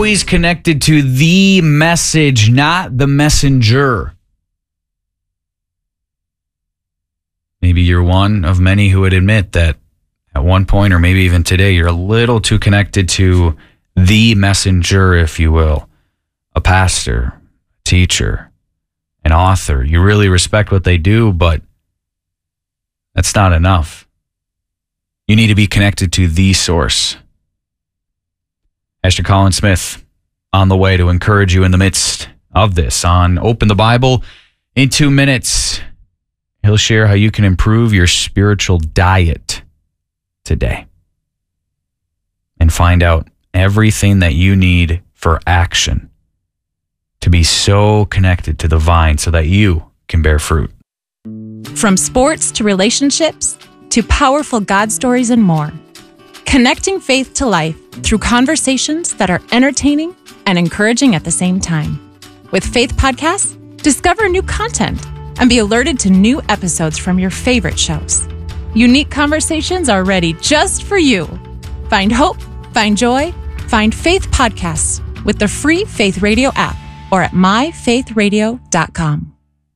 always connected to the message, not the messenger. Maybe you're one of many who would admit that at one point, or maybe even today, you're a little too connected to the messenger, if you will. A pastor, a teacher, an author. You really respect what they do, but that's not enough. You need to be connected to the source. Pastor Colin Smith on the way to encourage you in the midst of this on Open the Bible in 2 minutes. He'll share how you can improve your spiritual diet today and find out everything that you need for action to be so connected to the vine so that you can bear fruit. From sports to relationships to powerful God stories and more. Connecting faith to life through conversations that are entertaining and encouraging at the same time. With Faith Podcasts, discover new content and be alerted to new episodes from your favorite shows. Unique conversations are ready just for you. Find hope, find joy, find Faith Podcasts with the free Faith Radio app or at myfaithradio.com.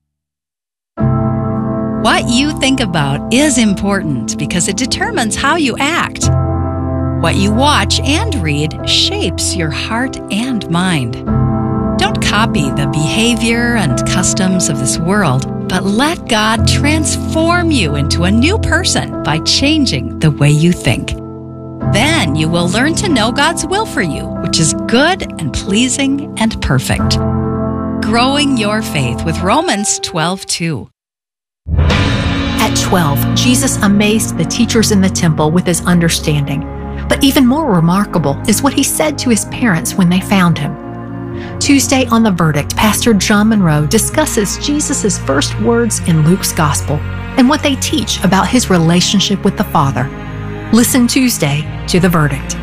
What you think about is important because it determines how you act. What you watch and read shapes your heart and mind. Don't copy the behavior and customs of this world, but let God transform you into a new person by changing the way you think. Then you will learn to know God's will for you, which is good and pleasing and perfect. Growing your faith with Romans 12:2. At 12, Jesus amazed the teachers in the temple with his understanding. But even more remarkable is what he said to his parents when they found him. Tuesday on The Verdict, Pastor John Monroe discusses Jesus' first words in Luke's Gospel and what they teach about his relationship with the Father. Listen Tuesday to The Verdict.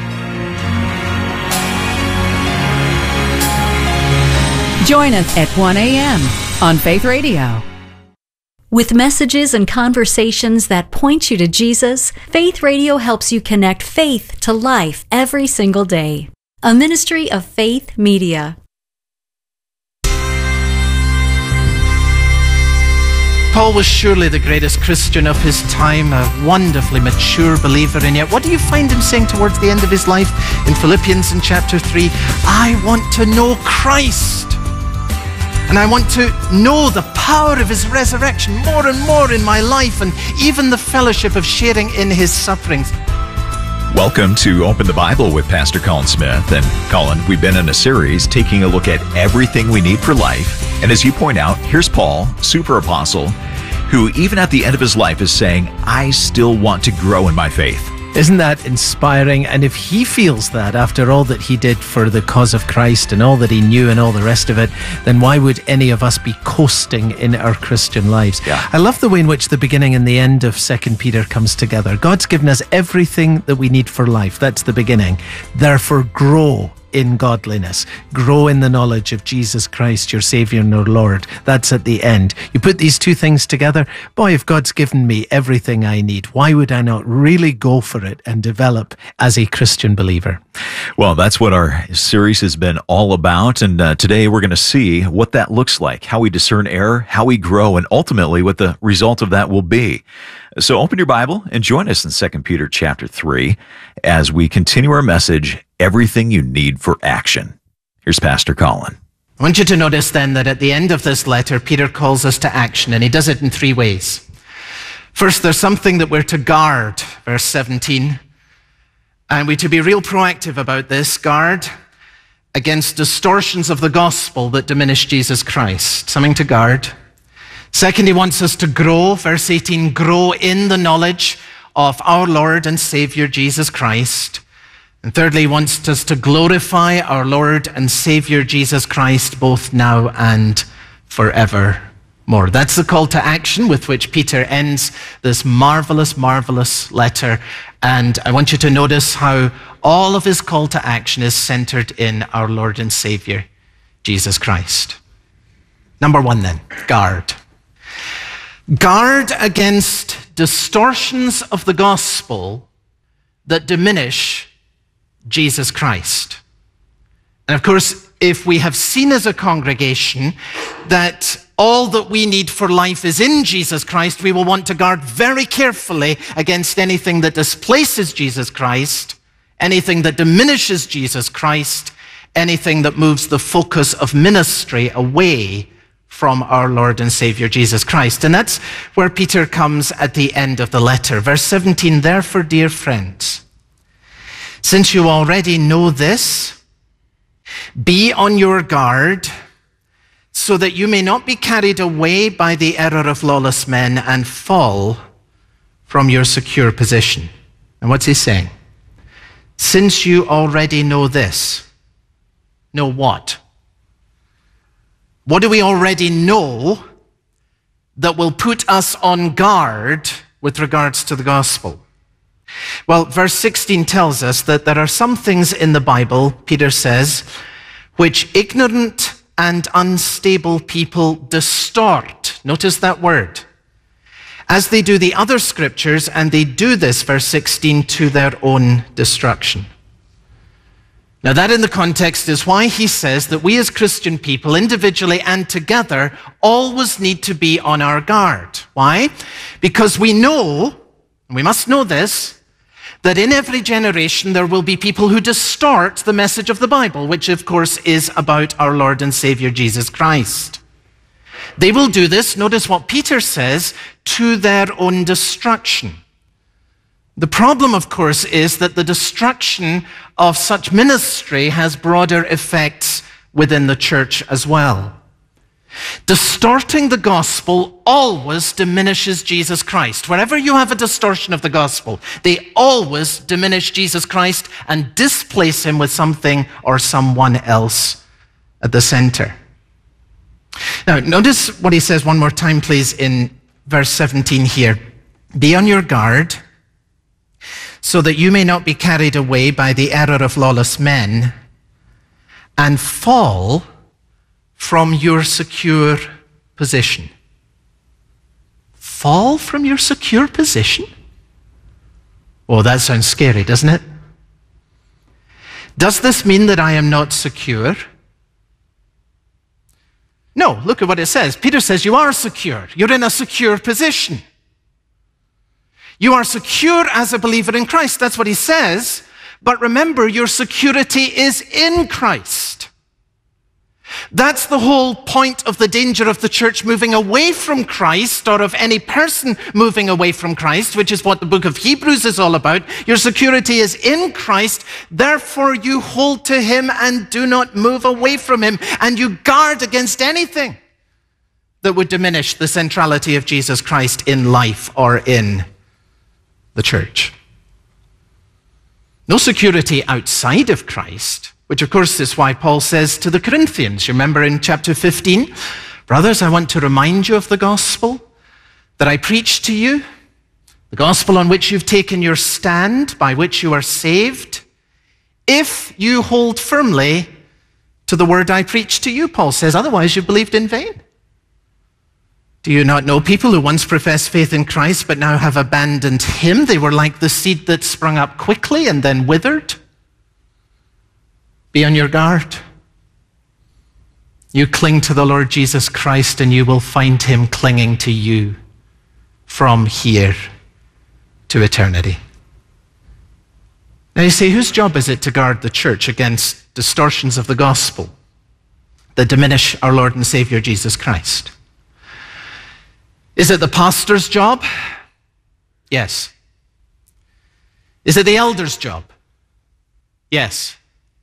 Join us at 1 a.m. on Faith Radio. With messages and conversations that point you to Jesus, Faith Radio helps you connect faith to life every single day. A ministry of Faith Media. Paul was surely the greatest Christian of his time, a wonderfully mature believer, and yet what do you find him saying towards the end of his life in Philippians in chapter 3? I want to know Christ. And I want to know the power of his resurrection more and more in my life, and even the fellowship of sharing in his sufferings. Welcome to Open the Bible with Pastor Colin Smith. And Colin, we've been in a series taking a look at everything we need for life. And as you point out, here's Paul, super apostle, who even at the end of his life is saying, I still want to grow in my faith. Isn't that inspiring? And if he feels that after all that he did for the cause of Christ and all that he knew and all the rest of it, then why would any of us be coasting in our Christian lives? Yeah. I love the way in which the beginning and the end of 2 Peter comes together. God's given us everything that we need for life. That's the beginning. Therefore, grow in godliness. Grow in the knowledge of Jesus Christ, your Savior and our Lord. That's at the end. You put these two things together, boy, if God's given me everything I need, why would I not really go for it and develop as a Christian believer? Well, that's what our series has been all about. And today we're going to see what that looks like, how we discern error, how we grow, and ultimately what the result of that will be. So open your Bible and join us in 2 Peter chapter 3 as we continue our message, Everything You Need for Action. Here's Pastor Colin. I want you to notice then that at the end of this letter, Peter calls us to action, and he does it in three ways. First, there's something that we're to guard, verse 17. And we're to be real proactive about this, guard against distortions of the gospel that diminish Jesus Christ. Something to guard. Second, he wants us to grow, verse 18, grow in the knowledge of our Lord and Savior Jesus Christ. And thirdly, he wants us to glorify our Lord and Savior Jesus Christ both now and forevermore. That's the call to action with which Peter ends this marvelous, marvelous letter. And I want you to notice how all of his call to action is centered in our Lord and Savior Jesus Christ. Number one then, guard. Guard against distortions of the gospel that diminish Jesus Christ. And of course, if we have seen as a congregation that all that we need for life is in Jesus Christ, we will want to guard very carefully against anything that displaces Jesus Christ, anything that diminishes Jesus Christ, anything that moves the focus of ministry away from our Lord and Savior Jesus Christ. And that's where Peter comes at the end of the letter. Verse 17, therefore, dear friends, since you already know this, be on your guard so that you may not be carried away by the error of lawless men and fall from your secure position. And what's he saying? Since you already know this, know what? What do we already know that will put us on guard with regards to the gospel? Well, verse 16 tells us that there are some things in the Bible, Peter says, which ignorant and unstable people distort. Notice that word. As they do the other scriptures, and they do this, verse 16, to their own destruction. Now that in the context is why he says that we as Christian people, individually and together, always need to be on our guard. Why? Because we know, and we must know this, that in every generation there will be people who distort the message of the Bible, which of course is about our Lord and Savior Jesus Christ. They will do this, notice what Peter says, to their own destruction. The problem, of course, is that the destruction of such ministry has broader effects within the church as well. Distorting the gospel always diminishes Jesus Christ. Wherever you have a distortion of the gospel, they always diminish Jesus Christ and displace him with something or someone else at the center. Now, notice what he says one more time, please, in verse 17 here. Be on your guard, so that you may not be carried away by the error of lawless men and fall from your secure position. Fall from your secure position? Oh, that sounds scary, doesn't it? Does this mean that I am not secure? No, look at what it says. Peter says you are secure. You're in a secure position. You are secure as a believer in Christ. That's what he says. But remember, your security is in Christ. That's the whole point of the danger of the church moving away from Christ, or of any person moving away from Christ, which is what the book of Hebrews is all about. Your security is in Christ. Therefore, you hold to him and do not move away from him. And you guard against anything that would diminish the centrality of Jesus Christ in life or in the church. No security outside of Christ, which of course is why Paul says to the Corinthians, you remember in chapter 15, brothers, I want to remind you of the gospel that I preached to you, the gospel on which you've taken your stand, by which you are saved, if you hold firmly to the word I preached to you, Paul says, otherwise you've believed in vain. Do you not know people who once professed faith in Christ but now have abandoned him? They were like the seed that sprung up quickly and then withered. Be on your guard. You cling to the Lord Jesus Christ and you will find him clinging to you from here to eternity. Now you say, whose job is it to guard the church against distortions of the gospel that diminish our Lord and Savior Jesus Christ? Is it the pastor's job? Yes. Is it the elder's job? Yes.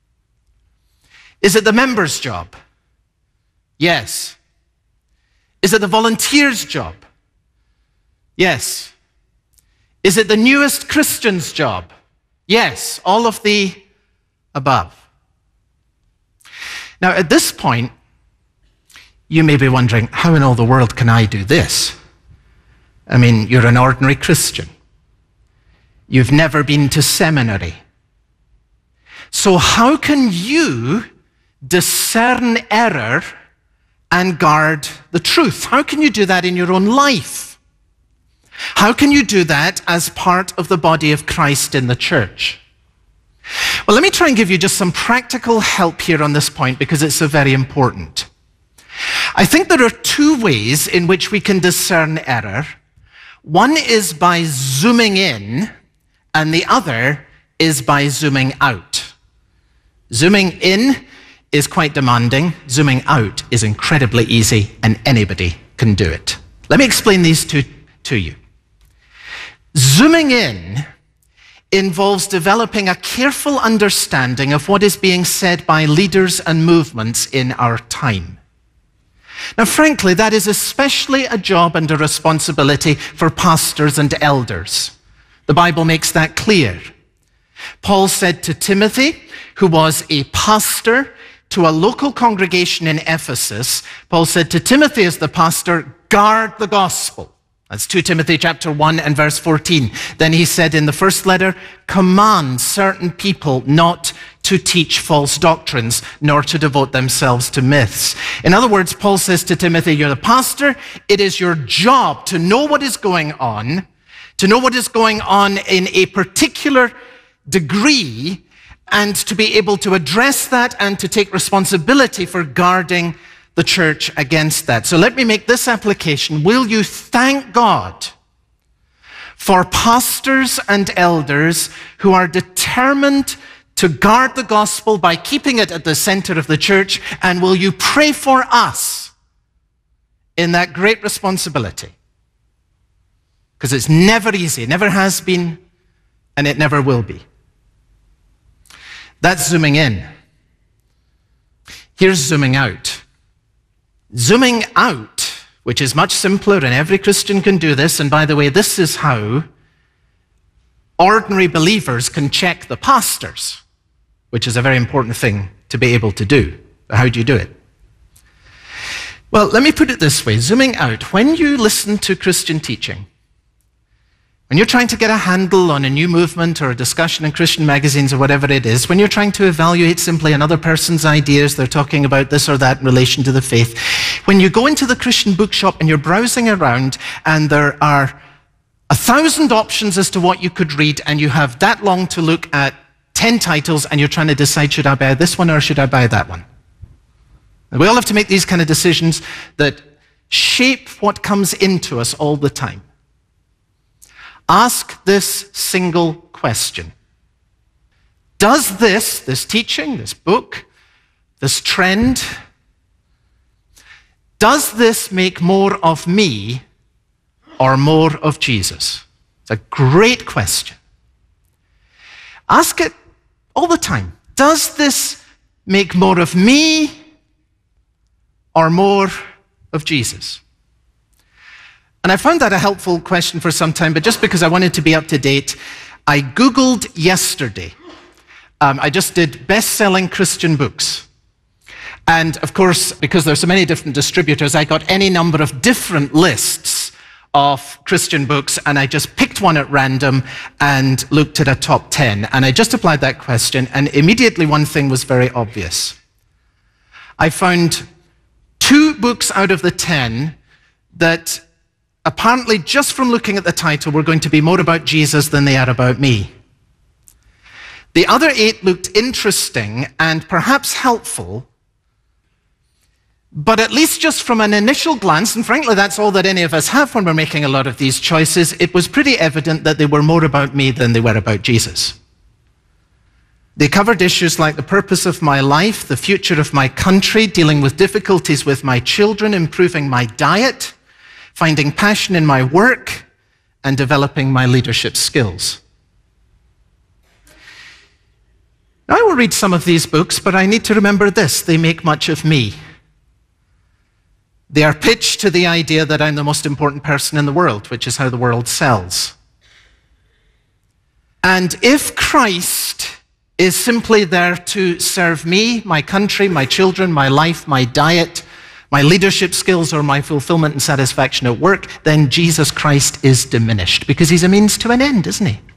Is it the member's job? Yes. Is it the volunteer's job? Yes. Is it the newest Christian's job? Yes. All of the above. Now, at this point, you may be wondering, how in all the world can I do this? I mean, you're an ordinary Christian. You've never been to seminary. So how can you discern error and guard the truth? How can you do that in your own life? How can you do that as part of the body of Christ in the church? Well, let me try and give you just some practical help here on this point because it's so very important. I think there are two ways in which we can discern error. One is by zooming in, and the other is by zooming out. Zooming in is quite demanding. Zooming out is incredibly easy, and anybody can do it. Let me explain these two to you. Zooming in involves developing a careful understanding of what is being said by leaders and movements in our time. Now, frankly, that is especially a job and a responsibility for pastors and elders. The Bible makes that clear. Paul said to Timothy, who was a pastor to a local congregation in Ephesus, Paul said to Timothy as the pastor, guard the gospel. That's 2 Timothy chapter 1 and verse 14. Then he said in the first letter, command certain people not to teach false doctrines, nor to devote themselves to myths. In other words, Paul says to Timothy, you're the pastor. It is your job to know what is going on, in a particular degree, and to be able to address that and to take responsibility for guarding the church against that. So let me make this application. Will you thank God for pastors and elders who are determined to guard the gospel by keeping it at the center of the church? And will you pray for us in that great responsibility? Because it's never easy, it never has been, and it never will be. That's zooming in. Here's zooming out. Zooming out, which is much simpler, and every Christian can do this, and by the way, this is how ordinary believers can check the pastors, which is a very important thing to be able to do. How do you do it? Well, let me put it this way. Zooming out, when you listen to Christian teaching, when you're trying to get a handle on a new movement or a discussion in Christian magazines or whatever it is, when you're trying to evaluate simply another person's ideas, they're talking about this or that in relation to the faith, when you go into the Christian bookshop and you're browsing around and there are 1,000 options as to what you could read and you have that long to look at 10 titles and you're trying to decide, should I buy this one or should I buy that one? And we all have to make these kind of decisions that shape what comes into us all the time. Ask this single question. Does this teaching, this book, this trend, does this make more of me or more of Jesus? It's a great question. Ask it all the time. Does this make more of me or more of Jesus? And I found that a helpful question for some time, but just because I wanted to be up to date, I Googled yesterday. I just did best-selling Christian books. And of course, because there's so many different distributors, I got any number of different lists of Christian books, and I just picked one at random and looked at a top 10. And I just applied that question, and immediately one thing was very obvious. I found 2 books out of the 10 that apparently, just from looking at the title, were going to be more about Jesus than they are about me. The other 8 looked interesting and perhaps helpful, but at least just from an initial glance, and frankly, that's all that any of us have when we're making a lot of these choices, it was pretty evident that they were more about me than they were about Jesus. They covered issues like the purpose of my life, the future of my country, dealing with difficulties with my children, improving my diet, finding passion in my work, and developing my leadership skills. Now, I will read some of these books, but I need to remember this: they make much of me. They are pitched to the idea that I'm the most important person in the world, which is how the world sells. And if Christ is simply there to serve me, my country, my children, my life, my diet, my leadership skills, or my fulfillment and satisfaction at work, then Jesus Christ is diminished, because he's a means to an end, isn't he?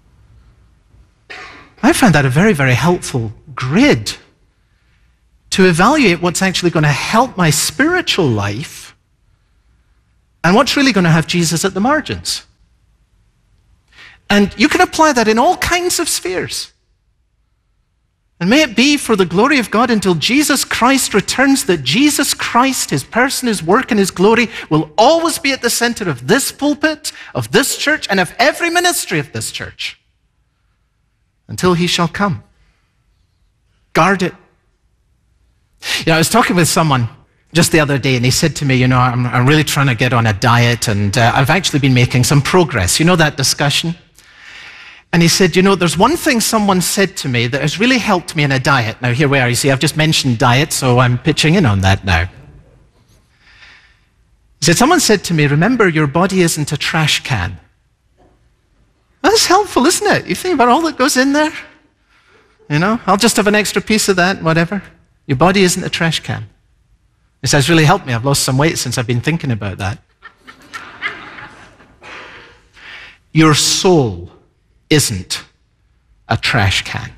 I found that a very, very helpful grid to evaluate what's actually going to help my spiritual life and what's really going to have Jesus at the margins. And you can apply that in all kinds of spheres. And may it be for the glory of God until Jesus Christ returns, that Jesus Christ, his person, his work, and his glory will always be at the center of this pulpit, of this church, and of every ministry of this church until he shall come. Guard it. I was talking with someone just the other day, and he said to me, I'm really trying to get on a diet, and I've actually been making some progress. That discussion? And he said, there's one thing someone said to me that has really helped me in a diet. Now, here we are. You see, I've just mentioned diet, so I'm pitching in on that now. He said, someone said to me, remember, your body isn't a trash can. That's helpful, isn't it? You think about all that goes in there? I'll just have an extra piece of that, whatever. Your body isn't a trash can. He says, it's really helped me. I've lost some weight since I've been thinking about that. Your soul isn't a trash can.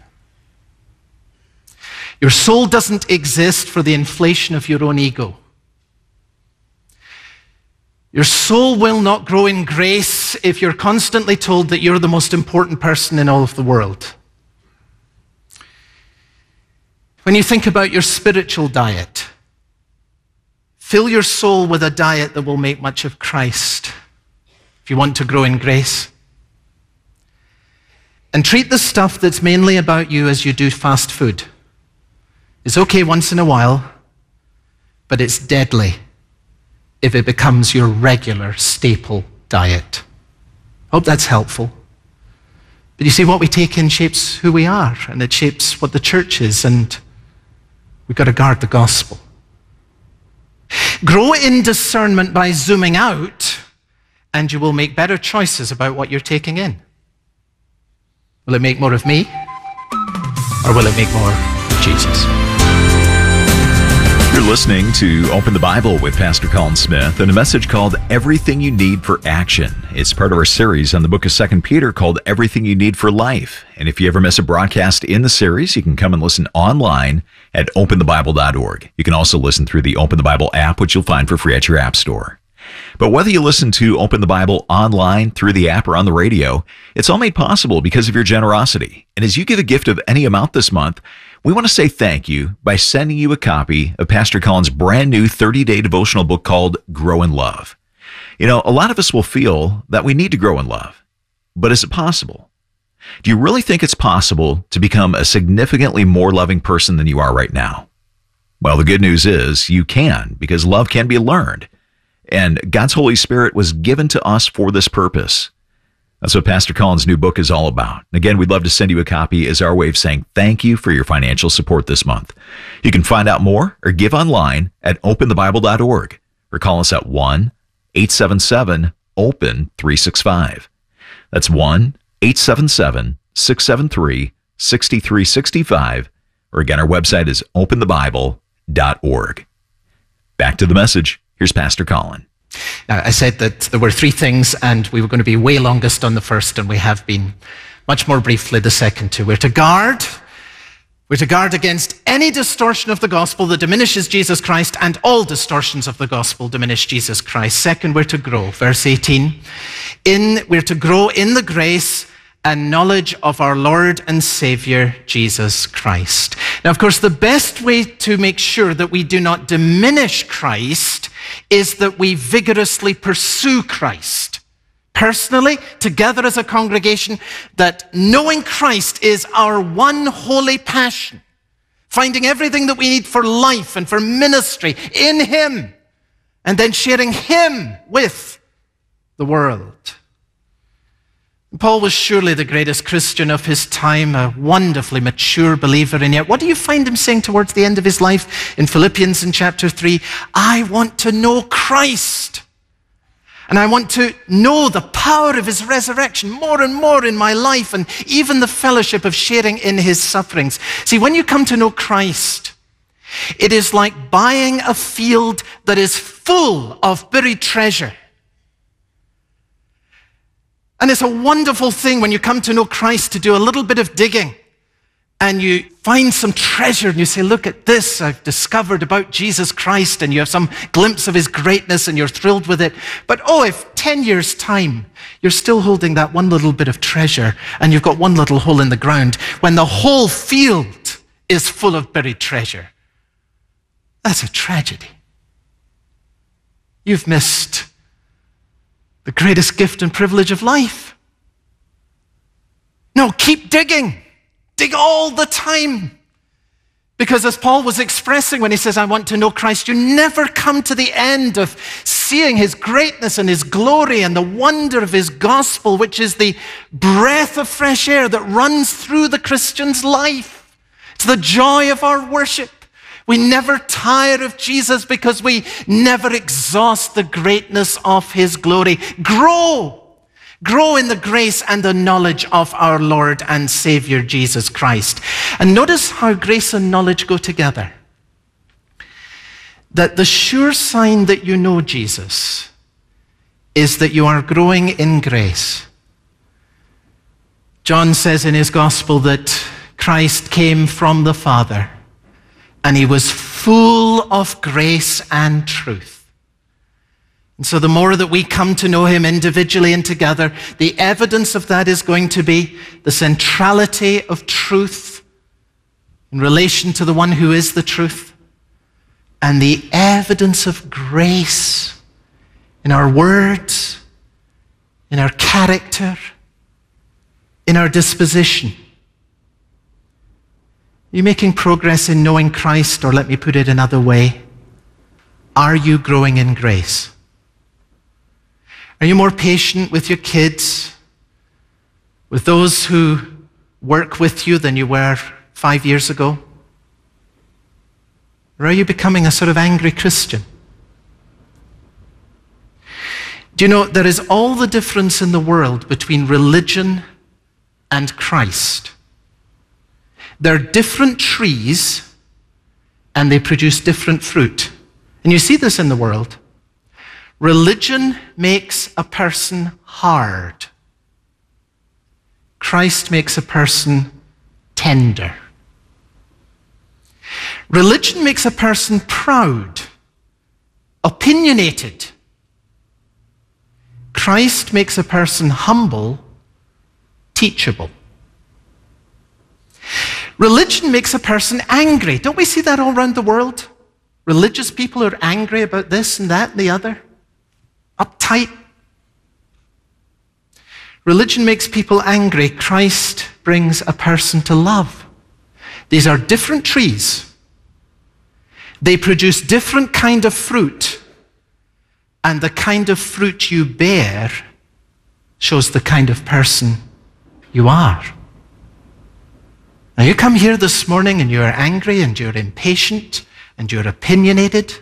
Your soul doesn't exist for the inflation of your own ego. Your soul will not grow in grace if you're constantly told that you're the most important person in all of the world. When you think about your spiritual diet, fill your soul with a diet that will make much of Christ if you want to grow in grace. And treat the stuff that's mainly about you as you do fast food. It's okay once in a while, but it's deadly if it becomes your regular staple diet. Hope that's helpful. But you see, what we take in shapes who we are, and it shapes what the church is, and we've got to guard the gospel. Grow in discernment by zooming out, and you will make better choices about what you're taking in. Will it make more of me, or will it make more of Jesus? You're listening to Open the Bible with Pastor Colin Smith and a message called Everything You Need for Action. It's part of our series on the book of 2 Peter called Everything You Need for Life. And if you ever miss a broadcast in the series, you can come and listen online at openthebible.org. You can also listen through the Open the Bible app, which you'll find for free at your app store. But whether you listen to Open the Bible online, through the app, or on the radio, it's all made possible because of your generosity. And as you give a gift of any amount this month, we want to say thank you by sending you a copy of Pastor Colin's brand new 30-day devotional book called Grow in Love. A lot of us will feel that we need to grow in love. But is it possible? Do you really think it's possible to become a significantly more loving person than you are right now? Well, the good news is you can, because love can be learned. And God's Holy Spirit was given to us for this purpose. That's what Pastor Colin's new book is all about. Again, we'd love to send you a copy as our way of saying thank you for your financial support this month. You can find out more or give online at openthebible.org or call us at 1-877-OPEN-365. That's 1-877-673-6365. Or again, our website is openthebible.org. Back to the message. Here's Pastor Colin. Now, I said that there were three things, and we were going to be way longest on the first, and we have been much more briefly the second two. We're to guard against any distortion of the gospel that diminishes Jesus Christ, and all distortions of the gospel diminish Jesus Christ. Second, we're to grow. Verse 18, we're to grow in the grace and knowledge of our Lord and Savior, Jesus Christ. Now, of course, the best way to make sure that we do not diminish Christ is that we vigorously pursue Christ. Personally, together as a congregation, that knowing Christ is our one holy passion, finding everything that we need for life and for ministry in Him, and then sharing Him with the world. Paul was surely the greatest Christian of his time, a wonderfully mature believer, and yet what do you find him saying towards the end of his life in Philippians in chapter 3? I want to know Christ, and I want to know the power of His resurrection more and more in my life, and even the fellowship of sharing in His sufferings. See, when you come to know Christ, it is like buying a field that is full of buried treasure. And it's a wonderful thing when you come to know Christ to do a little bit of digging and you find some treasure and you say, look at this I've discovered about Jesus Christ, and you have some glimpse of His greatness and you're thrilled with it. But if 10 years' time you're still holding that one little bit of treasure and you've got one little hole in the ground when the whole field is full of buried treasure. That's a tragedy. You've missed the greatest gift and privilege of life. No, keep digging. Dig all the time. Because as Paul was expressing when he says, I want to know Christ, you never come to the end of seeing his greatness and his glory and the wonder of his gospel, which is the breath of fresh air that runs through the Christian's life. It's the joy of our worship. We never tire of Jesus because we never exhaust the greatness of his glory. Grow in the grace and the knowledge of our Lord and Savior Jesus Christ. And notice how grace and knowledge go together. That the sure sign that you know Jesus is that you are growing in grace. John says in his gospel that Christ came from the Father and he was full of grace and truth. And so the more that we come to know him individually and together, the evidence of that is going to be the centrality of truth in relation to the one who is the truth, and the evidence of grace in our words, in our character, in our disposition. Are you making progress in knowing Christ? Or let me put it another way. Are you growing in grace? Are you more patient with your kids, with those who work with you than you were 5 years ago? Or are you becoming a sort of angry Christian? Do you know, there is all the difference in the world between religion and Christ. They're different trees and they produce different fruit. And you see this in the world. Religion makes a person hard. Christ makes a person tender. Religion makes a person proud, opinionated. Christ makes a person humble, teachable. Religion makes a person angry. Don't we see that all around the world? Religious people are angry about this and that and the other. Uptight. Religion makes people angry. Christ brings a person to love. These are different trees. They produce different kind of fruit. And the kind of fruit you bear shows the kind of person you are. Now you come here this morning and you're angry and you're impatient and you're opinionated.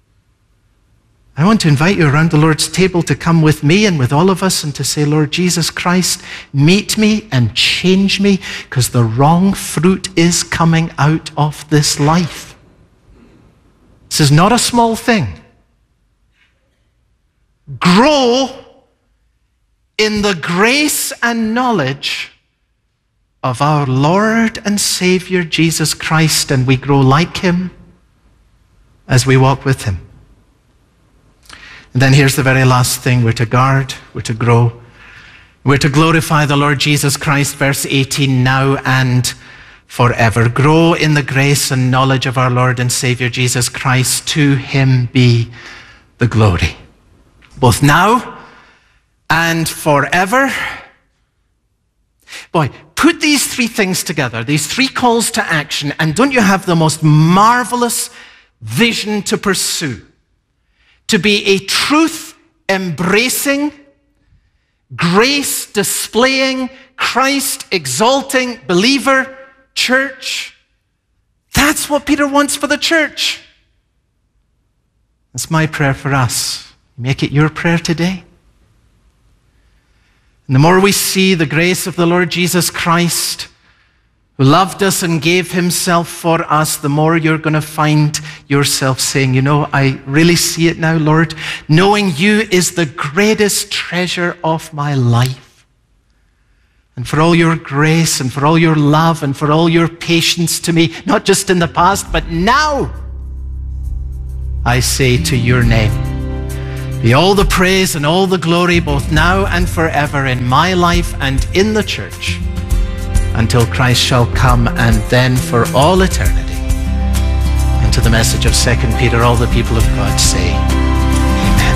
I want to invite you around the Lord's table to come with me and with all of us and to say, Lord Jesus Christ, meet me and change me, because the wrong fruit is coming out of this life. This is not a small thing. Grow in the grace and knowledge of our Lord and Savior Jesus Christ, and we grow like him as we walk with him. And then here's the very last thing. We're to guard, we're to grow, we're to glorify the Lord Jesus Christ, verse 18, now and forever. Grow in the grace and knowledge of our Lord and Savior Jesus Christ. To him be the glory, both now and forever. Boy, put these three things together, these three calls to action, and don't you have the most marvelous vision to pursue? To be a truth-embracing, grace-displaying, Christ-exalting believer church. That's what Peter wants for the church. That's my prayer for us. Make it your prayer today. And the more we see the grace of the Lord Jesus Christ, who loved us and gave himself for us, the more you're going to find yourself saying, you know, I really see it now, Lord. Knowing you is the greatest treasure of my life. And for all your grace and for all your love and for all your patience to me, not just in the past, but now, I say to your name, be all the praise and all the glory, both now and forever, in my life and in the church. until Christ shall come, and then for all eternity. And to the message of 2 Peter, all the people of God say, Amen.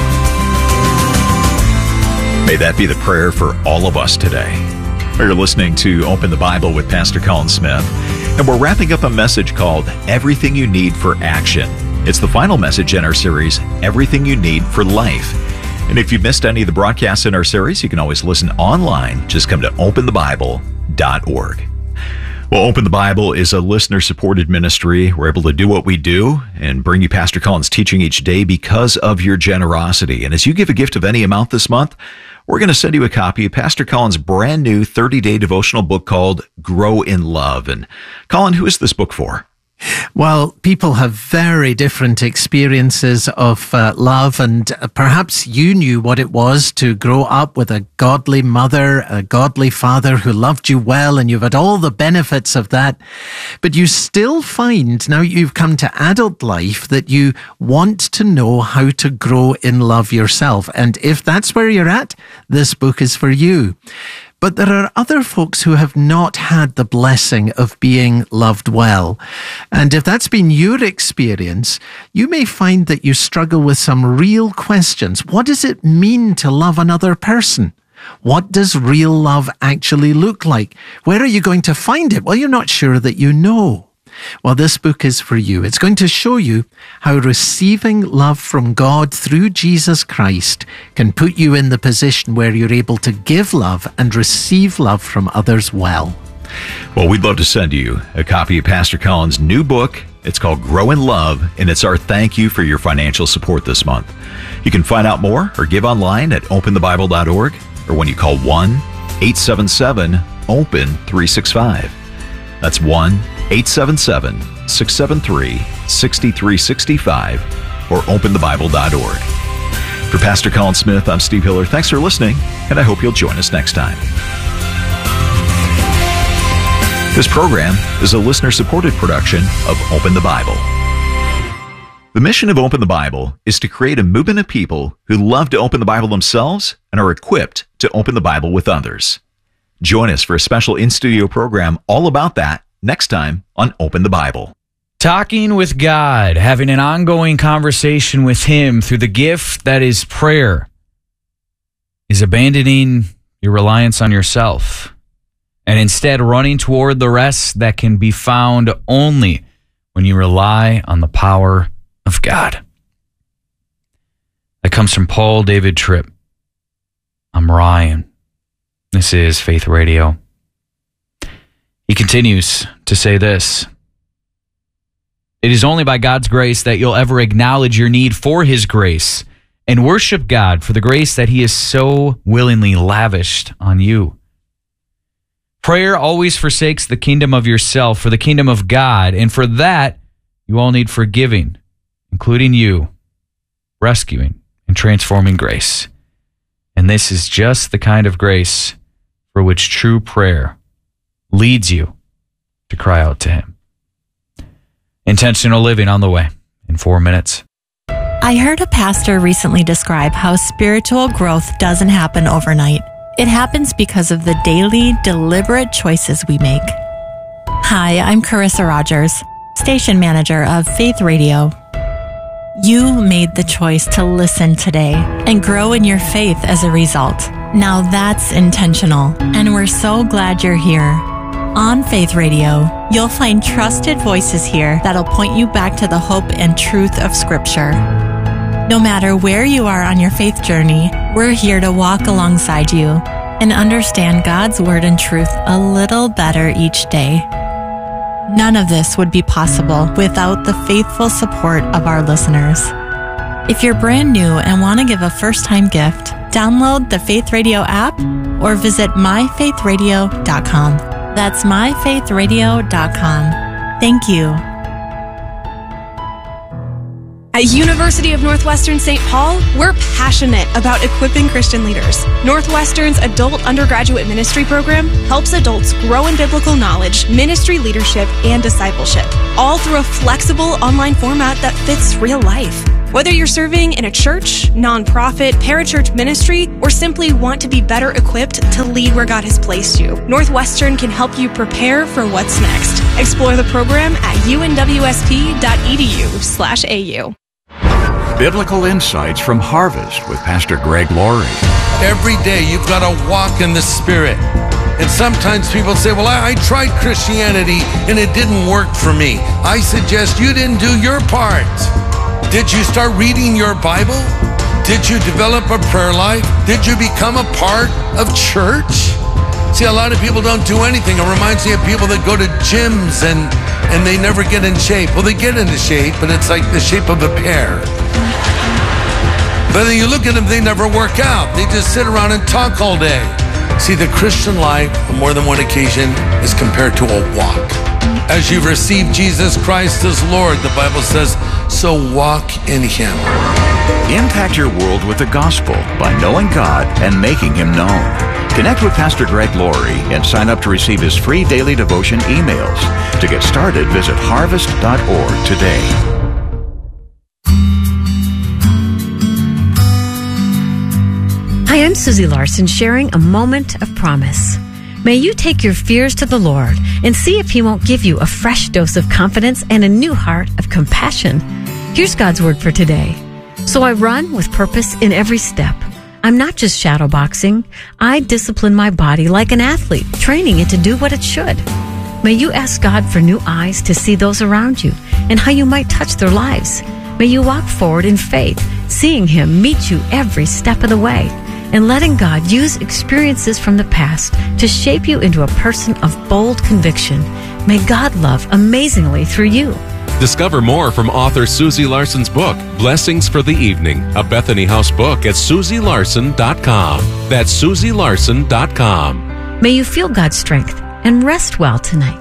May that be the prayer for all of us today. You're listening to Open the Bible with Pastor Colin Smith, and we're wrapping up a message called Everything You Need for Action. It's the final message in our series, Everything You Need for Life. And if you've missed any of the broadcasts in our series, you can always listen online. Just come to openthebible.org. Well, Open the Bible is a listener-supported ministry. We're able to do what we do and bring you Pastor Colin's teaching each day because of your generosity. And as you give a gift of any amount this month, we're going to send you a copy of Pastor Colin's brand new 30-day devotional book called Grow in Love. And Colin, who is this book for? Well, people have very different experiences of love, and perhaps you knew what it was to grow up with a godly mother, a godly father who loved you well, and you've had all the benefits of that. But you still find, now you've come to adult life, that you want to know how to grow in love yourself. And if that's where you're at, this book is for you. But there are other folks who have not had the blessing of being loved well. And if that's been your experience, you may find that you struggle with some real questions. What does it mean to love another person? What does real love actually look like? Where are you going to find it? Well, you're not sure that you know. Well, this book is for you. It's going to show you how receiving love from God through Jesus Christ can put you in the position where you're able to give love and receive love from others well. Well, we'd love to send you a copy of Pastor Colin's new book. It's called Grow in Love, and it's our thank you for your financial support this month. You can find out more or give online at openthebible.org or when you call 1-877-OPEN-365. That's 1-877-673-6365 or openthebible.org. For Pastor Colin Smith, I'm Steve Hiller. Thanks for listening, and I hope you'll join us next time. This program is a listener-supported production of Open the Bible. The mission of Open the Bible is to create a movement of people who love to open the Bible themselves and are equipped to open the Bible with others. Join us for a special in-studio program all about that next time on Open the Bible. Talking with God, having an ongoing conversation with Him through the gift that is prayer, is abandoning your reliance on yourself and instead running toward the rest that can be found only when you rely on the power of God. That comes from Paul David Tripp. I'm Ryan. This is Faith Radio. He continues to say this: it is only by God's grace that you'll ever acknowledge your need for His grace and worship God for the grace that He has so willingly lavished on you. Prayer always forsakes the kingdom of yourself for the kingdom of God, and for that, you all need forgiving, including you, rescuing and transforming grace. And this is just the kind of grace for which true prayer leads you to cry out to Him. Intentional living on the way in 4 minutes. I heard a pastor recently describe how spiritual growth doesn't happen overnight. It happens because of the daily, deliberate choices we make. Hi, I'm Carissa Rogers, station manager of Faith Radio. You made the choice to listen today and grow in your faith as a result. Now that's intentional, and we're so glad you're here. On Faith Radio, you'll find trusted voices here that'll point you back to the hope and truth of Scripture. No matter where you are on your faith journey, we're here to walk alongside you and understand God's Word and truth a little better each day. None of this would be possible without the faithful support of our listeners. If you're brand new and want to give a first-time gift, download the Faith Radio app or visit myfaithradio.com. That's myfaithradio.com. Thank you. At University of Northwestern St. Paul, we're passionate about equipping Christian leaders. Northwestern's adult undergraduate ministry program helps adults grow in biblical knowledge, ministry leadership, and discipleship, all through a flexible online format that fits real life. Whether you're serving in a church, nonprofit, parachurch ministry, or simply want to be better equipped to lead where God has placed you, Northwestern can help you prepare for what's next. Explore the program at unwsp.edu/au. Biblical Insights from Harvest with Pastor Greg Laurie. Every day you've got to walk in the Spirit. And sometimes people say, well, I tried Christianity and it didn't work for me. I suggest you didn't do your part. Did you start reading your Bible? Did you develop a prayer life? Did you become a part of church? See, a lot of people don't do anything. It reminds me of people that go to gyms and they never get in shape. Well, they get into shape, but it's like the shape of a pear. But then you look at them, they never work out. They just sit around and talk all day. See, the Christian life, on more than one occasion, is compared to a walk. As you've received Jesus Christ as Lord, the Bible says, so walk in Him. Impact your world with the gospel by knowing God and making Him known. Connect with Pastor Greg Laurie and sign up to receive his free daily devotion emails. To get started, visit harvest.org today. Hi, I'm Susie Larson, sharing a moment of promise. May you take your fears to the Lord and see if He won't give you a fresh dose of confidence and a new heart of compassion. Here's God's word for today. So I run with purpose in every step. I'm not just shadowboxing. I discipline my body like an athlete, training it to do what it should. May you ask God for new eyes to see those around you and how you might touch their lives. May you walk forward in faith, seeing Him meet you every step of the way, and letting God use experiences from the past to shape you into a person of bold conviction. May God love amazingly through you. Discover more from author Susie Larson's book, Blessings for the Evening, a Bethany House book at SusieLarson.com. That's SusieLarson.com. May you feel God's strength and rest well tonight.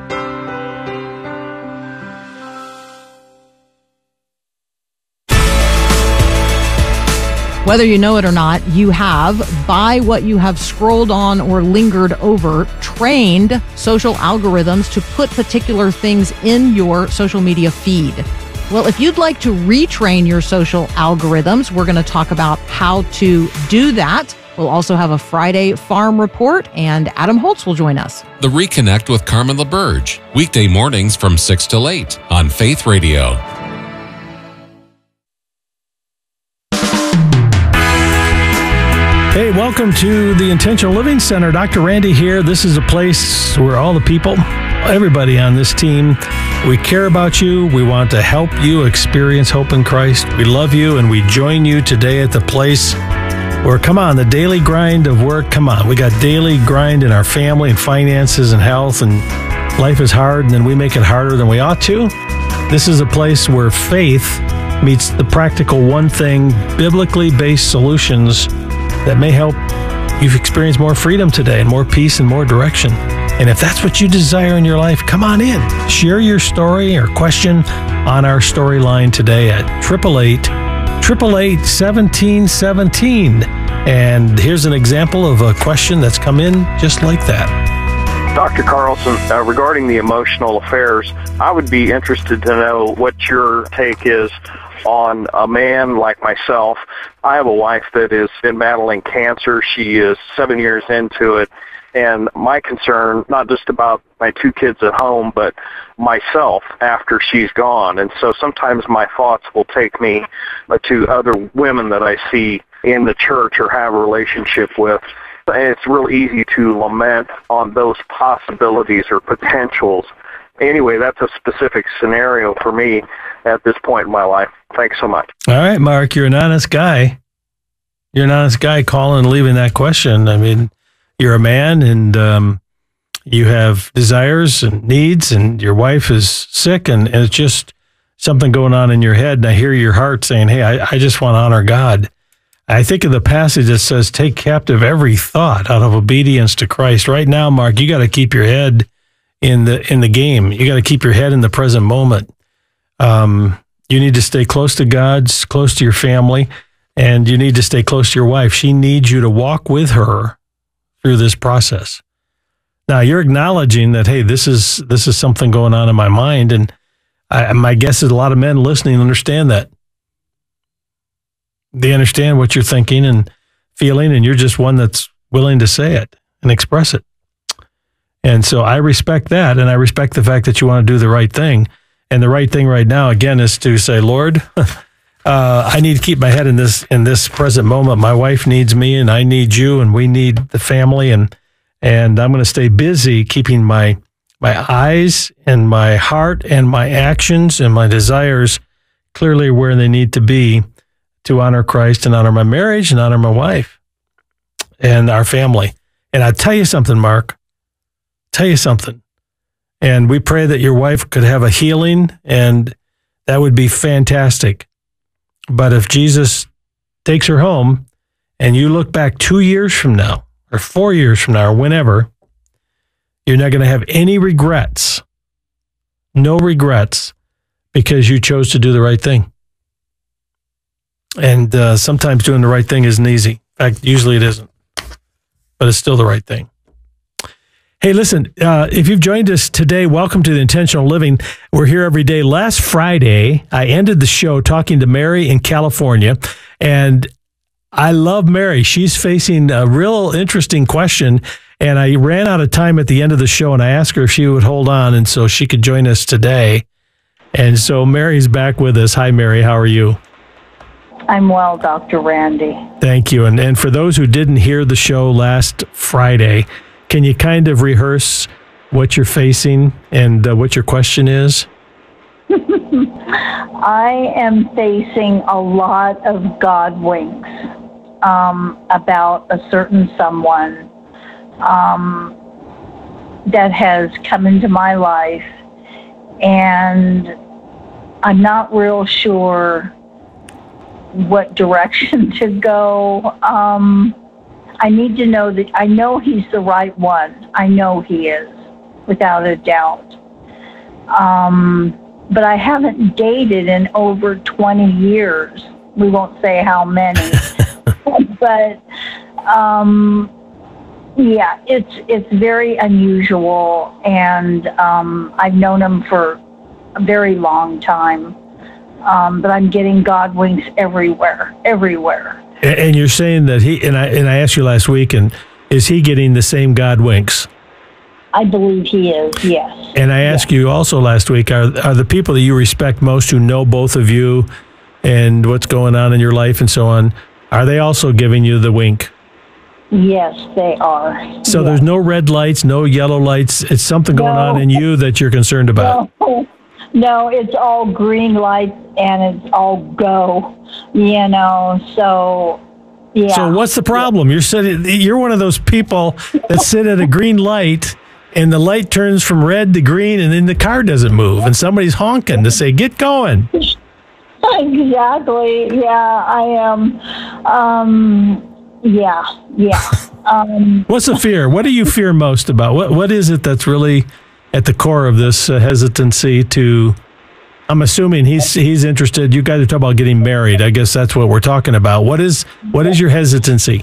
Whether you know it or not, you have, by what you have scrolled on or lingered over, trained social algorithms to put particular things in your social media feed. Well, if you'd like to retrain your social algorithms, we're going to talk about how to do that. We'll also have a Friday Farm Report, and Adam Holtz will join us. The Reconnect with Carmen LaBerge, weekday mornings from 6 till 8 on Faith Radio. Hey, welcome to the Intentional Living Center. Dr. Randy here. This is a place where all the people, everybody on this team, we care about you. We want to help you experience hope in Christ. We love you, and we join you today at the place where, come on, the daily grind of work, come on. We got daily grind in our family and finances and health, and life is hard, and then we make it harder than we ought to. This is a place where faith meets the practical one thing, biblically based solutions that may help you experience more freedom today and more peace and more direction. And if that's what you desire in your life, come on in. Share your story or question on our storyline today at 888-888-1717. And here's an example of a question that's come in just like that. Dr. Carlson, regarding the emotional affairs, I would be interested to know what your take is on a man like myself. I have a wife that has been battling cancer. She is 7 years into it. And my concern, not just about my 2 kids at home, but myself after she's gone. And so sometimes my thoughts will take me to other women that I see in the church or have a relationship with. And it's real easy to lament on those possibilities or potentials. Anyway, that's a specific scenario for me at this point in my life. Thanks so much. All right, Mark, you're an honest guy. You're an honest guy calling and leaving that question. I mean, you're a man, and you have desires and needs, and your wife is sick, and it's just something going on in your head. And I hear your heart saying, hey, I just want to honor God. I think of the passage that says, take captive every thought out of obedience to Christ. Right now, Mark, you got to keep your head in the game. You got to keep your head in the present moment. You need to stay close to God, close to your family, and you need to stay close to your wife. She needs you to walk with her through this process. Now, you're acknowledging that, hey, this is something going on in my mind, and my guess is a lot of men listening understand that. they understand what you're thinking and feeling, and you're just one that's willing to say it and express it. And so I respect that, and I respect the fact that you want to do the right thing. And the right thing right now, again, is to say, Lord, I need to keep my head in this present moment. My wife needs me, and I need you, and we need the family, and I'm going to stay busy keeping my eyes and my heart and my actions and my desires clearly where they need to be to honor Christ and honor my marriage and honor my wife and our family. And I'll tell you something, Mark. Tell you something. And we pray that your wife could have a healing, and that would be fantastic. But if Jesus takes her home and you look back 2 years from now or 4 years from now or whenever, you're not going to have any regrets, no regrets, because you chose to do the right thing. And sometimes doing the right thing isn't easy. In fact, usually it isn't, but it's still the right thing. Hey, listen, if you've joined us today, welcome to the Intentional Living. We're here every day. Last Friday, I ended the show talking to Mary in California, and I love Mary. She's facing a real interesting question, and I ran out of time at the end of the show, and I asked her if she would hold on, and so she could join us today. And so Mary's back with us. Hi, Mary. How are you? I'm well, Dr. Randy. Thank you. And for those who didn't hear the show last Friday, can you kind of rehearse what you're facing and what your question is? I am facing a lot of God winks about a certain someone that has come into my life, and I'm not real sure what direction to go. I need to know that I know he's the right one. I know he is, without a doubt. But I haven't dated in over 20 years. We won't say how many. But, yeah, it's very unusual. And I've known him for a very long time. But I'm getting God winks everywhere. And you're saying that he, and I asked you last week, and is he getting the same God winks? I believe he is, yes. And I asked you also last week, are the people that you respect most, who know both of you and what's going on in your life and so on, are they also giving you the wink? Yes, they are. So there's no red lights, no yellow lights. It's something going on in you that you're concerned about. No, it's all green lights and it's all go, so, yeah. So what's the problem? You're one of those people that sit at a green light and the light turns from red to green and then the car doesn't move and somebody's honking to say, get going. Exactly. Yeah, I am. Yeah. What's the fear? What do you fear most about? What is it that's really at the core of this hesitancy to, I'm assuming he's interested. You guys are talking about getting married. I guess that's what we're talking about. What is your hesitancy?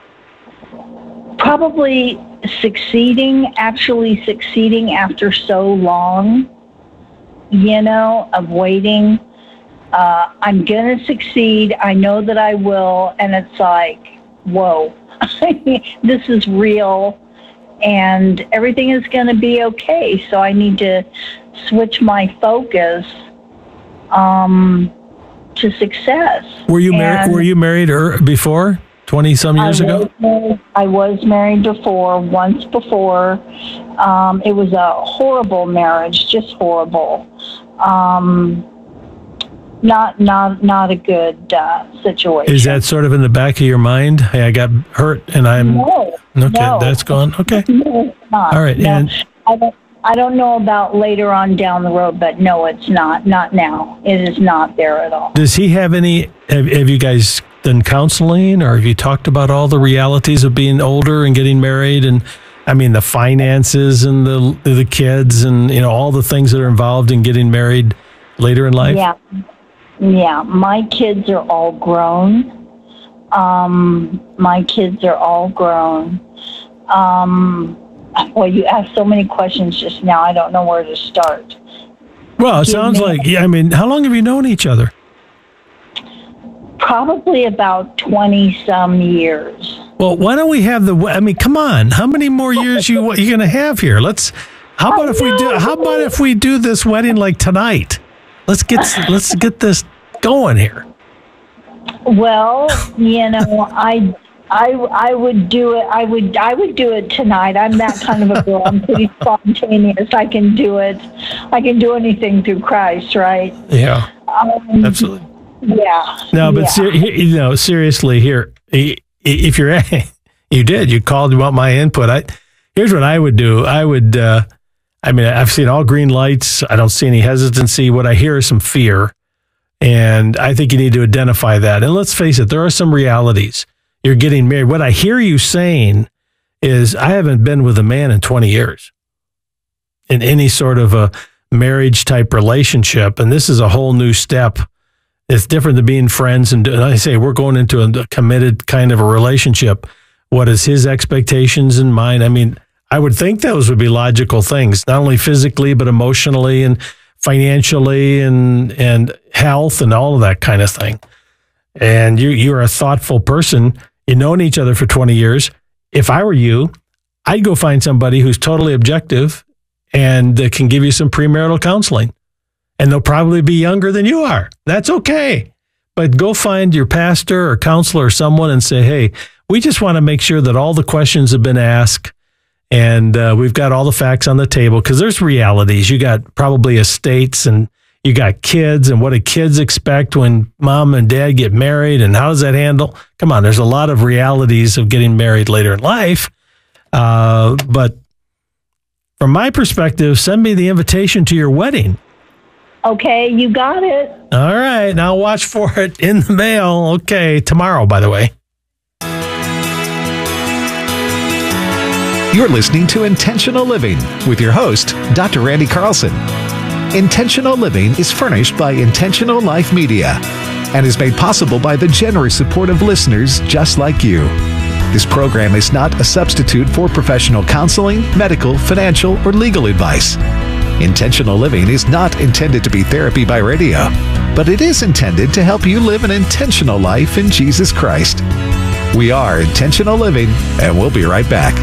Probably actually succeeding after so long, of waiting. I'm going to succeed. I know that I will. And it's like, whoa, this is real. And everything is going to be okay. So I need to switch my focus to success. Were you married before, 20-some years ago? I was married once before. It was a horrible marriage, just horrible. Not a good situation. Is that sort of in the back of your mind? Hey, I got hurt and I'm... No. Okay, no. That's gone. Okay. No, it's not. All right. No, And I don't know about later on down the road, but no, it's not. Not now. It is not there at all. Does he have any... Have you guys done counseling, or have you talked about all the realities of being older and getting married, and the finances and the kids and all the things that are involved in getting married later in life? Yeah. My kids are all grown. Well, you asked so many questions just now, I don't know where to start. Well, it sounds like, how long have you known each other? Probably about 20-some years. Well, why don't we have come on. How many more years you going to have here? How about if we do this wedding like tonight? Let's get this going here. Well, I would do it. I would do it tonight. I'm that kind of a girl. I'm pretty spontaneous. I can do it. I can do anything through Christ, right? Yeah. Absolutely. Yeah. No, but seriously, here, if you called, you want my input. Here's what I would do. I would. I've seen all green lights. I don't see any hesitancy. What I hear is some fear, and I think you need to identify that. And let's face it, there are some realities. You're getting married. What I hear you saying is, I haven't been with a man in 20 years in any sort of a marriage type relationship. And this is a whole new step. It's different than being friends. And I say, we're going into a committed kind of a relationship. What is his expectations and mine? I mean, I would think those would be logical things, not only physically, but emotionally and financially and health and all of that kind of thing. And you're a thoughtful person. You've known each other for 20 years. If I were you, I'd go find somebody who's totally objective and can give you some premarital counseling. And they'll probably be younger than you are. That's okay. But go find your pastor or counselor or someone and say, hey, we just want to make sure that all the questions have been asked and we've got all the facts on the table, because there's realities. You got probably estates and you got kids, and what do kids expect when mom and dad get married, and how does that handle? Come on, there's a lot of realities of getting married later in life. But from my perspective, send me the invitation to your wedding. Okay, you got it. All right, now watch for it in the mail. Okay, tomorrow, by the way. You're listening to Intentional Living with your host, Dr. Randy Carlson. Intentional Living is furnished by Intentional Life Media and is made possible by the generous support of listeners just like you. This program is not a substitute for professional counseling, medical, financial, or legal advice. Intentional Living is not intended to be therapy by radio, but it is intended to help you live an intentional life in Jesus Christ. We are Intentional Living, and we'll be right back.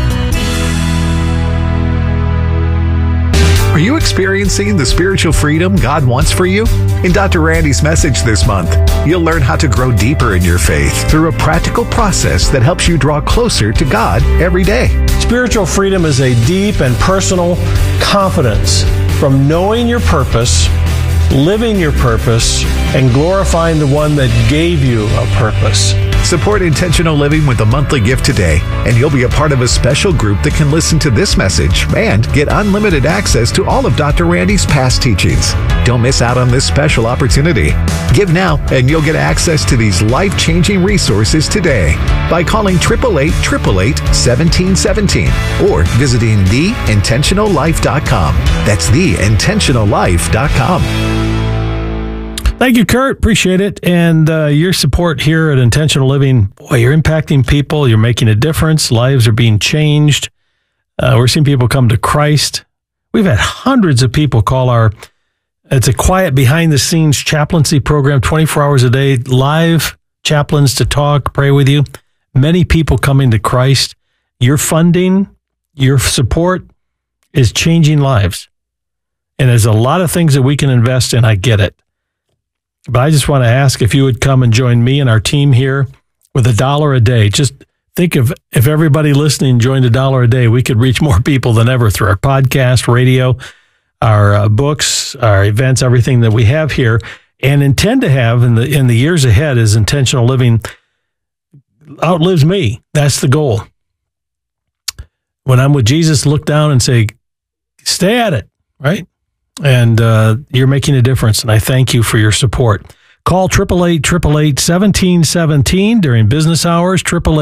Are you experiencing the spiritual freedom God wants for you? In Dr. Randy's message this month, you'll learn how to grow deeper in your faith through a practical process that helps you draw closer to God every day. Spiritual freedom is a deep and personal confidence from knowing your purpose, living your purpose, and glorifying the one that gave you a purpose. Support Intentional Living with a monthly gift today, and you'll be a part of a special group that can listen to this message and get unlimited access to all of Dr. Randy's past teachings. Don't miss out on this special opportunity. Give now, and you'll get access to these life-changing resources today by calling 888-888-1717 or visiting theintentionallife.com. That's theintentionallife.com. Thank you, Kurt. Appreciate it. And your support here at Intentional Living, boy, you're impacting people. You're making a difference. Lives are being changed. We're seeing people come to Christ. We've had hundreds of people call it's a quiet behind-the-scenes chaplaincy program, 24 hours a day, live chaplains to talk, pray with you. Many people coming to Christ. Your funding, your support is changing lives. And there's a lot of things that we can invest in. I get it. But I just want to ask if you would come and join me and our team here with $1 a day. Just think of if everybody listening joined $1 a day, we could reach more people than ever through our podcast, radio, our books, our events, everything that we have here, and intend to have in the years ahead as Intentional Living outlives me. That's the goal. When I'm with Jesus, look down and say, stay at it, right? And you're making a difference, and I thank you for your support. Call 888-888-1717 during business hours,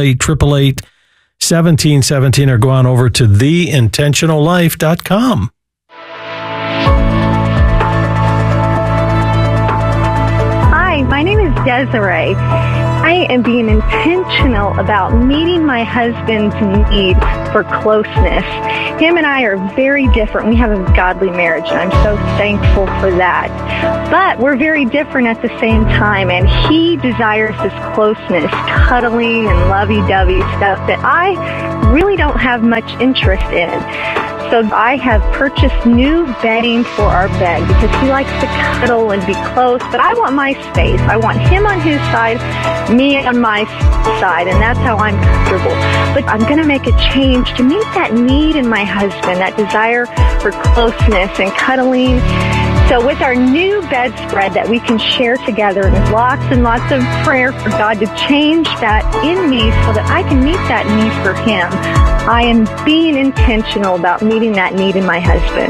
888-888-1717, or go on over to theintentionallife.com. Hi, my name is Desiree. I am being intentional about meeting my husband's need for closeness. Him and I are very different. We have a godly marriage, and I'm so thankful for that. But we're very different at the same time, and he desires this closeness, cuddling and lovey-dovey stuff that I really don't have much interest in. So I have purchased new bedding for our bed because he likes to cuddle and be close, but I want my space. I want him on his side, me on my side, and that's how I'm comfortable. But I'm going to make a change to meet that need in my husband, that desire for closeness and cuddling. So with our new bedspread that we can share together, and lots and lots of prayer for God to change that in me so that I can meet that need for him, I am being intentional about meeting that need in my husband.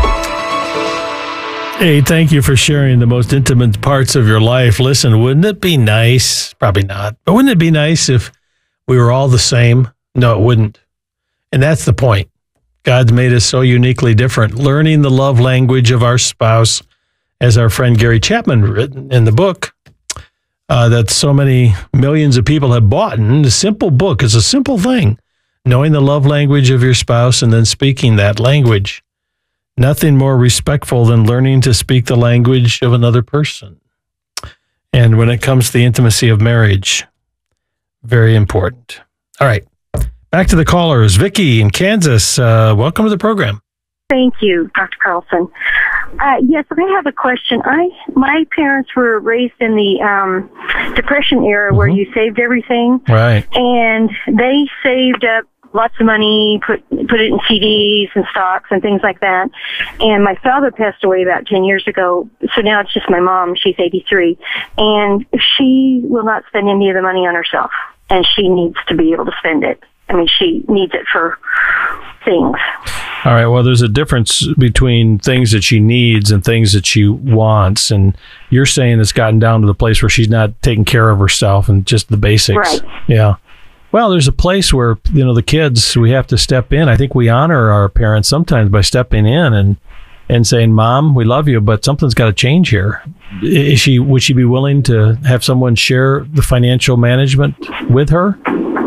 Hey, thank you for sharing the most intimate parts of your life. Listen, wouldn't it be nice? Probably not. But wouldn't it be nice if we were all the same? No, it wouldn't. And that's the point. God's made us so uniquely different. Learning the love language of our spouse, as our friend Gary Chapman written in the book that so many millions of people have bought. And the simple book is a simple thing. Knowing the love language of your spouse and then speaking that language. Nothing more respectful than learning to speak the language of another person. And when it comes to the intimacy of marriage, very important. All right. Back to the callers. Vicki in Kansas, welcome to the program. Thank you, Dr. Carlson. Yes, I have a question. My parents were raised in the Depression era where you saved everything. Right. And they saved up lots of money, put it in CDs and stocks and things like that. And my father passed away about 10 years ago, so now it's just my mom. She's 83. And she will not spend any of the money on herself, and she needs to be able to spend it. I mean, she needs it for things. All right. Well, there's a difference between things that she needs and things that she wants. And you're saying it's gotten down to the place where she's not taking care of herself and just the basics. Right. Yeah. Well, there's a place where, the kids, we have to step in. I think we honor our parents sometimes by stepping in and saying, Mom, we love you, but something's got to change here. Would she be willing to have someone share the financial management with her?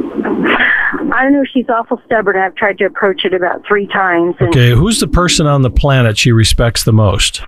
I don't know. She's awful stubborn. I've tried to approach it about 3 times. Okay. Who's the person on the planet she respects the most?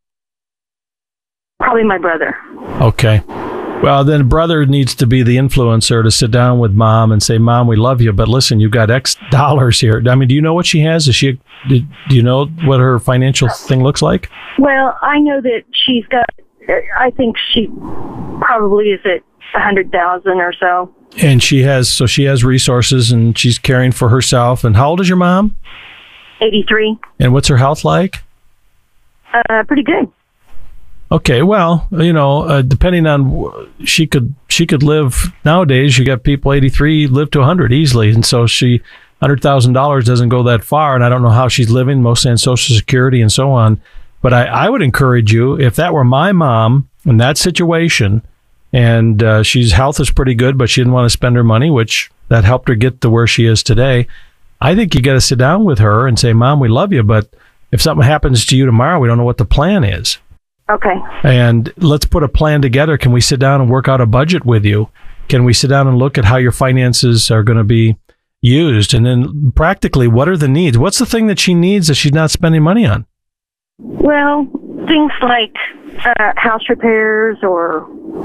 Probably my brother. Okay. Well, then brother needs to be the influencer to sit down with Mom and say, Mom, we love you, but listen, you've got X dollars here. I mean, do you know what she has? Do you know what her financial thing looks like? Well, I know that she's got, I think she probably is at 100,000 or so. And she has resources and she's caring for herself. And how old is your mom? 83. And what's her health like? Pretty good. Okay, well, depending on she could live nowadays. You got people 83 live to 100 easily, and so $100,000 doesn't go that far. And I don't know how she's living, mostly on Social Security and so on. But I would encourage you, if that were my mom in that situation, and she's health is pretty good, but she didn't want to spend her money, which that helped her get to where she is today. I think you got to sit down with her and say, Mom, we love you, but if something happens to you tomorrow, we don't know what the plan is. Okay. And let's put a plan together. Can we sit down and work out a budget with you? Can we sit down and look at how your finances are going to be used? And then practically, what are the needs? What's the thing that she needs that she's not spending money on? Well, things like house repairs or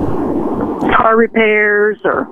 car repairs or,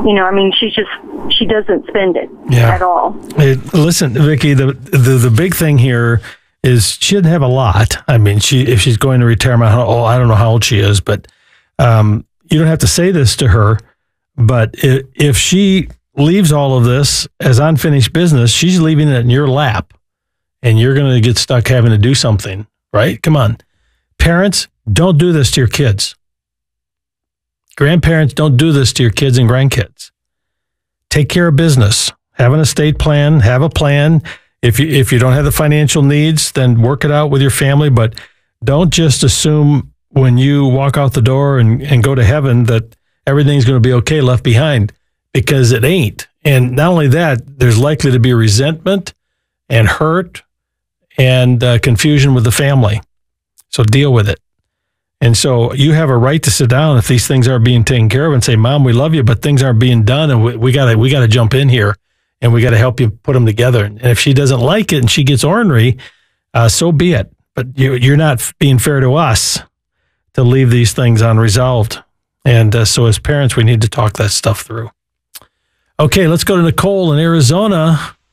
she doesn't spend it at all. Listen, Vicki, the big thing here is she didn't have a lot. I mean, if she's going to retirement, I don't know how old she is, but you don't have to say this to her. But if she leaves all of this as unfinished business, she's leaving it in your lap, and you're going to get stuck having to do something, right? Come on. Parents, don't do this to your kids. Grandparents, don't do this to your kids and grandkids. Take care of business. Have an estate plan. Have a plan. If you don't have the financial needs, then work it out with your family. But don't just assume when you walk out the door and go to heaven that everything's going to be okay left behind, because it ain't. And not only that, there's likely to be resentment and hurt and confusion with the family. So deal with it. And so you have a right to sit down if these things aren't being taken care of and say, Mom, we love you, but things aren't being done, and we got to jump in here, and we got to help you put them together. And if she doesn't like it and she gets ornery, so be it. But you're not being fair to us to leave these things unresolved. And so as parents, we need to talk that stuff through. Okay, let's go to Nicole in Arizona.